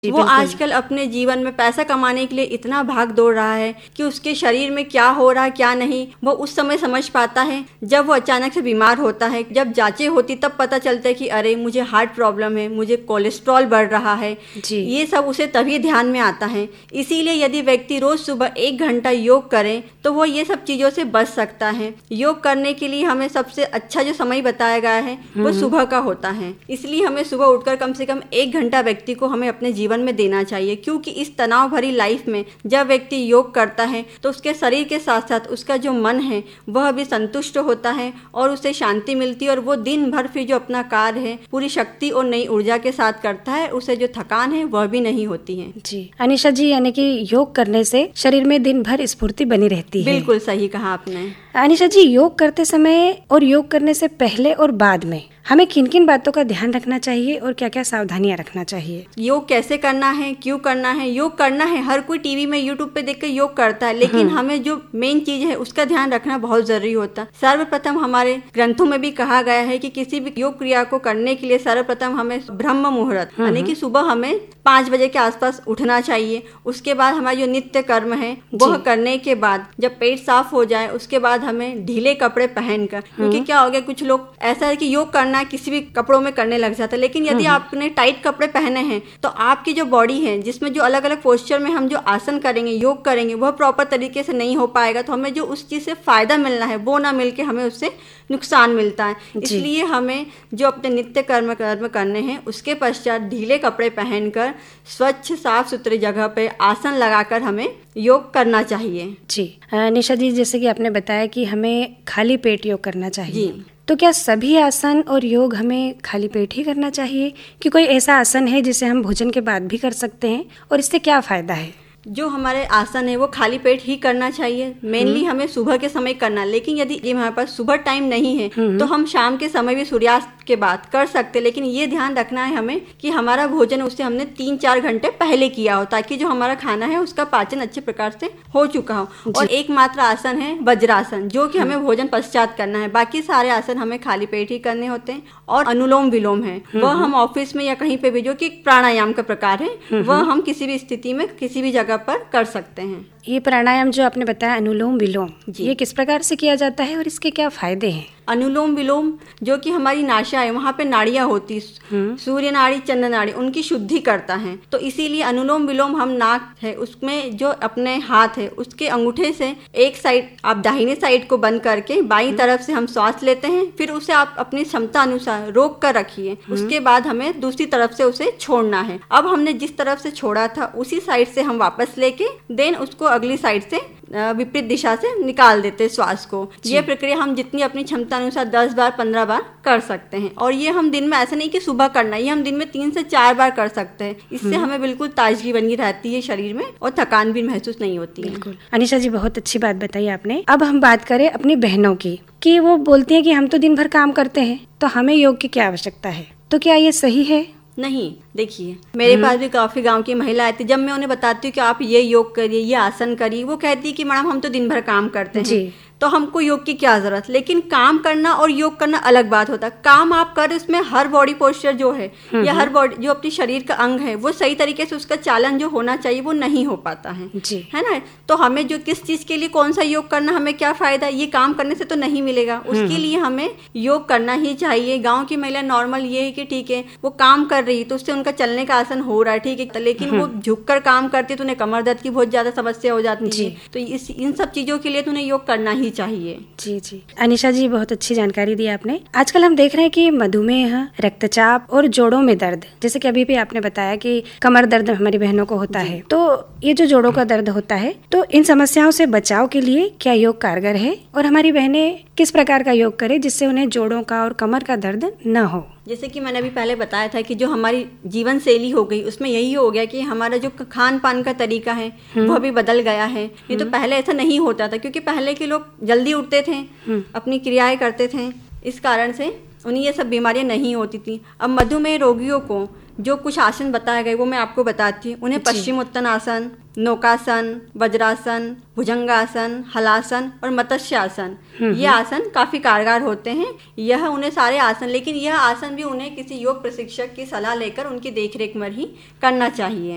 वो आजकल अपने जीवन में पैसा कमाने के लिए इतना भाग दौड़ रहा है कि उसके शरीर में क्या हो रहा है क्या नहीं वो उस समय समझ पाता है जब वो अचानक से बीमार होता है। जब जांचें होती तब पता चलता है कि अरे मुझे हार्ट प्रॉब्लम है, मुझे कोलेस्ट्रॉल बढ़ रहा है जी। ये सब उसे तभी ध्यान में आता है। इसीलिए यदि व्यक्ति रोज सुबह 1 घंटा योग करे तो वो ये सब चीज़ों से बच सकता है। योग करने के लिए हमें सबसे अच्छा जो समय बताया गया है वो सुबह का होता है। इसलिए हमें सुबह उठकर कम से कम 1 घंटा व्यक्ति को हमें अपने जीवन में देना चाहिए, क्योंकि इस तनाव भरी लाइफ में जब व्यक्ति योग करता है तो उसके शरीर के साथ साथ उसका जो मन है वह भी संतुष्ट होता है और उसे शांति मिलती है और वो दिन भर फिर जो अपना कार्य है पूरी शक्ति और नई ऊर्जा के साथ करता है। उसे जो थकान है वह भी नहीं होती है जी। अनिशा जी, यानी कि योग करने से शरीर में दिन भर स्फूर्ति बनी रहती है। बिल्कुल सही कहा आपने। अनिशा जी, योग करते समय और योग करने से पहले और बाद में हमें किन किन बातों का ध्यान रखना चाहिए और क्या क्या सावधानियां रखना चाहिए? योग कैसे करना है, क्यों करना है? योग करना है, हर कोई टीवी में यूट्यूब पे देखकर योग करता है, लेकिन हमें जो मेन चीज है उसका ध्यान रखना बहुत जरूरी होता है। सर्वप्रथम हमारे ग्रंथों में भी कहा गया है कि किसी भी योग क्रिया को करने के लिए सर्वप्रथम हमें ब्रह्म मुहूर्त यानी कि सुबह हमें 5 बजे के आसपास उठना चाहिए। उसके बाद हमारा जो नित्य कर्म है वह करने के बाद जब पेट साफ हो जाए उसके बाद हमें ढीले कपड़े पहनकर, क्योंकि क्या हो गया कुछ लोग ऐसा है कि योग करना किसी भी कपड़ों में करने लग जाता है, लेकिन यदि आपने टाइट कपड़े पहने हैं तो आपकी जो बॉडी है जिसमें जो अलग अलग पोस्चर में हम जो आसन करेंगे, योग करेंगे, वह प्रॉपर तरीके से नहीं हो पाएगा। तो हमें जो उस चीज से फायदा मिलना है वो ना मिलके हमें उससे नुकसान मिलता है। इसलिए हमें जो अपने नित्य कर्म करने हैं उसके पश्चात ढीले कपड़े पहनकर स्वच्छ साफ सुथरी जगह पे आसन लगाकर हमें योग करना चाहिए जी। निशा जी, जैसे कि आपने बताया कि हमें खाली पेट योग करना चाहिए जी। तो क्या सभी आसन और योग हमें खाली पेट ही करना चाहिए कि कोई ऐसा आसन है जिसे हम भोजन के बाद भी कर सकते हैं और इससे क्या फायदा है? जो हमारे आसन है वो खाली पेट ही करना चाहिए। मेनली हमें सुबह के समय करना, लेकिन यदि ये हमारे पास सुबह टाइम नहीं है तो हम शाम के समय भी सूर्यास्त के बाद कर सकते हैं। लेकिन ये ध्यान रखना है हमें कि हमारा भोजन उससे हमने 3-4 घंटे पहले किया हो, ताकि जो हमारा खाना है उसका पाचन अच्छे प्रकार से हो चुका हो। और एकमात्र आसन है वज्रासन, जो कि हमें भोजन पश्चात करना है। बाकी सारे आसन हमें खाली पेट ही करने होते हैं। और अनुलोम विलोम है वह हम ऑफिस में या कहीं पे भी, जो कि प्राणायाम का प्रकार है, वह हम किसी भी स्थिति में किसी भी जगह पर कर सकते हैं। ये प्राणायाम जो आपने बताया अनुलोम विलोम, ये किस प्रकार से किया जाता है और इसके क्या फायदे हैं? अनुलोम विलोम जो कि हमारी नासा है वहाँ पे नाड़ियाँ होती, सूर्य नाड़ी, चंद्र नाड़ी, उनकी शुद्धि करता है। तो इसीलिए अनुलोम विलोम हम नाक है उसमें जो अपने हाथ है उसके अंगूठे से एक साइड आप दाहिने साइड को बंद करके बाईं तरफ से हम सांस लेते हैं, फिर उसे आप अपनी क्षमता अनुसार रोक कर रखिए। उसके बाद हमें दूसरी तरफ से उसे छोड़ना है। अब हमने जिस तरफ से छोड़ा था उसी साइड से हम वापस लेके देन उसको अगली साइड से विपरीत दिशा से निकाल देते श्वास को। ये प्रक्रिया हम जितनी अपनी क्षमता अनुसार 10 बार 15 बार कर सकते हैं। और ये हम दिन में ऐसा नहीं कि सुबह करना, ये हम दिन में 3 से 4 बार कर सकते हैं। इससे हमें बिल्कुल ताजगी बनी रहती है शरीर में और थकान भी महसूस नहीं होती है। अनिशा जी, बहुत अच्छी बात बताई आपने। अब हम बात करें अपनी बहनों की, कि वो बोलती है कि हम तो दिन भर काम करते हैं तो हमें योग की क्या आवश्यकता है, तो क्या ये सही है? नहीं, देखिए मेरे पास भी काफी गांव की महिला आती, जब मैं उन्हें बताती हूँ कि आप ये योग करिए, ये आसन करिए, वो कहती है कि मैडम हम तो दिन भर काम करते हैं तो हमको योग की क्या जरूरत। लेकिन काम करना और योग करना अलग बात होता है। काम आप कर, उसमें हर बॉडी पोस्चर जो है या हर बॉडी जो अपनी शरीर का अंग है वो सही तरीके से उसका चालन जो होना चाहिए वो नहीं हो पाता है है ना। तो हमें जो किस चीज के लिए कौन सा योग करना, हमें क्या फायदा, ये काम करने से तो नहीं मिलेगा। उसके लिए हमें योग करना ही चाहिए। गाँव की महिला नॉर्मल ये है कि ठीक है वो काम कर रही तो उससे उनका चलने का आसन हो रहा है, ठीक है, लेकिन वो झुककर काम करती है तो उन्हें कमर दर्द की बहुत ज्यादा समस्या हो जाती है। तो इन सब चीजों के लिए तो उन्हें योग करना ही चाहिए। जी जी। अनिशा जी, बहुत अच्छी जानकारी दी आपने। आजकल हम देख रहे हैं कि मधुमेह, रक्तचाप और जोड़ों में दर्द, जैसे कि अभी भी आपने बताया कि कमर दर्द हमारी बहनों को होता है, तो ये जो जोड़ों का दर्द होता है, तो इन समस्याओं से बचाव के लिए क्या योग कारगर है और हमारी बहनें किस प्रकार का योग करें जिससे उन्हें जोड़ों का और कमर का दर्द न हो? जैसे कि मैंने अभी पहले बताया था कि जो हमारी जीवन शैली हो गई उसमें यही हो गया कि हमारा जो खान पान का तरीका है वह भी बदल गया है। ये तो पहले ऐसा नहीं होता था, क्योंकि पहले के लोग जल्दी उठते थे, अपनी क्रियाएं करते थे, इस कारण से उन्हें ये सब बीमारियां नहीं होती थी। अब मधुमेह रोगियों को जो कुछ आसन बताए गए वो मैं आपको बताती हूँ। उन्हें पश्चिमोत्तानासन, नौकासन, वज्रासन, भुजंगासन, हलासन और मत्स्यासन, ये आसन काफी कारगर होते हैं। यह उन्हें सारे आसन, लेकिन यह आसन भी उन्हें किसी योग प्रशिक्षक की सलाह लेकर उनकी देखरेख में ही करना चाहिए।